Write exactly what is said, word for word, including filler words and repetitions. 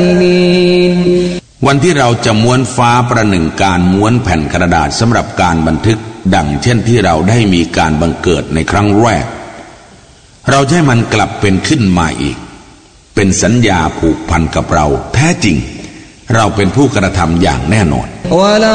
วันที่เราจะม้วนฟ้าประหนึ่งการม้วนแผ่นกระดาษสำหรับการบันทึกดังเช่นที่เราได้มีการบังเกิดในครั้งแรกเราจะให้มันกลับเป็นขึ้นมาอีกเป็นสัญญาผูกพันกับเราแท้จริงเราเป็นผู้กระทำอย่างแน่นอน